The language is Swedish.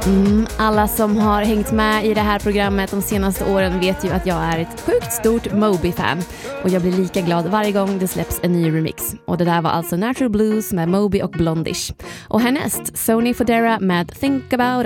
Alla som har hängt med i det här programmet de senaste åren vet ju att jag är ett sjukt stort Moby-fan. Och jag blir lika glad varje gång det släpps en ny remix. Och det där var alltså Natural Blues med Moby och Blondish. Och härnäst Sony Fodera med Think About